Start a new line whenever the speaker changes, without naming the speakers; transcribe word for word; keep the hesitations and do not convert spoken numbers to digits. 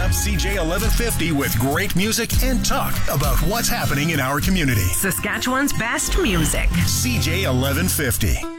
up C J eleven fifty with great music and talk about what's happening in our community.
Saskatchewan's best music.
C J eleven fifty.